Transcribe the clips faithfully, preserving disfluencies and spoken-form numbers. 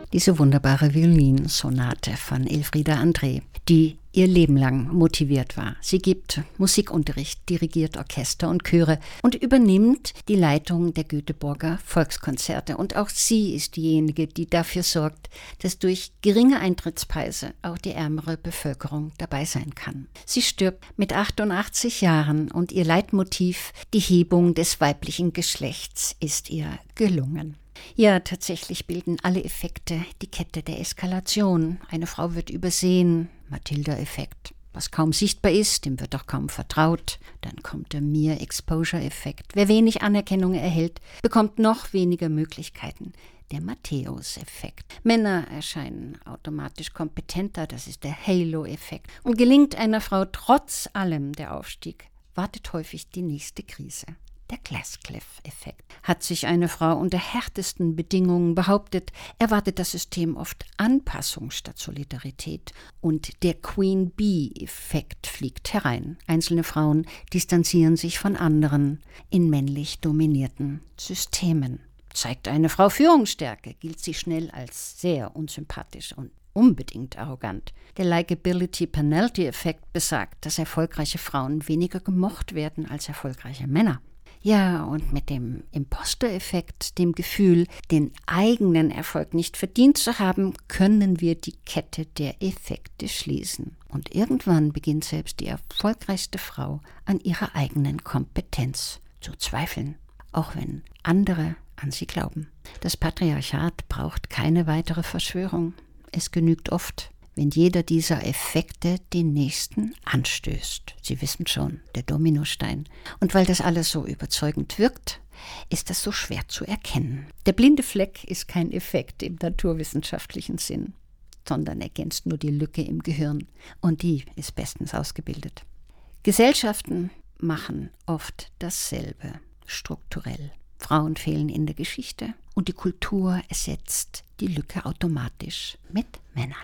Diese wunderbare Violinsonate von Elfriede André, die ihr Leben lang motiviert war. Sie gibt Musikunterricht, dirigiert Orchester und Chöre und übernimmt die Leitung der Göteborger Volkskonzerte. Und auch sie ist diejenige, die dafür sorgt, dass durch geringe Eintrittspreise auch die ärmere Bevölkerung dabei sein kann. Sie stirbt mit achtundachtzig Jahren und ihr Leitmotiv, die Hebung des weiblichen Geschlechts, ist ihr gelungen. Ja, tatsächlich bilden alle Effekte die Kette der Eskalation. Eine Frau wird übersehen, Matilda-Effekt. Was kaum sichtbar ist, dem wird auch kaum vertraut. Dann kommt der Mere-Exposure-Effekt. Wer wenig Anerkennung erhält, bekommt noch weniger Möglichkeiten. Der Matthäus-Effekt. Männer erscheinen automatisch kompetenter, das ist der Halo-Effekt. Und gelingt einer Frau trotz allem der Aufstieg, wartet häufig die nächste Krise. Der Glasscliff-Effekt. Hat sich eine Frau unter härtesten Bedingungen behauptet, erwartet das System oft Anpassung statt Solidarität. Und der Queen-Bee-Effekt fliegt herein. Einzelne Frauen distanzieren sich von anderen in männlich dominierten Systemen. Zeigt eine Frau Führungsstärke, gilt sie schnell als sehr unsympathisch und unbedingt arrogant. Der Likability-Penalty-Effekt besagt, dass erfolgreiche Frauen weniger gemocht werden als erfolgreiche Männer. Ja, und mit dem Imposter-Effekt, dem Gefühl, den eigenen Erfolg nicht verdient zu haben, können wir die Kette der Effekte schließen. Und irgendwann beginnt selbst die erfolgreichste Frau an ihrer eigenen Kompetenz zu zweifeln, auch wenn andere an sie glauben. Das Patriarchat braucht keine weitere Verschwörung. Es genügt oft, wenn jeder dieser Effekte den nächsten anstößt. Sie wissen schon, der Dominostein. Und weil das alles so überzeugend wirkt, ist das so schwer zu erkennen. Der blinde Fleck ist kein Effekt im naturwissenschaftlichen Sinn, sondern ergänzt nur die Lücke im Gehirn. Und die ist bestens ausgebildet. Gesellschaften machen oft dasselbe, strukturell. Frauen fehlen in der Geschichte und die Kultur ersetzt die Lücke automatisch mit Männern.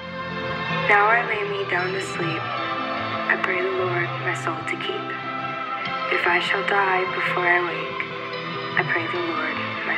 Now I lay me down to sleep. I pray the Lord my soul to keep. If I shall die before I wake, I pray the Lord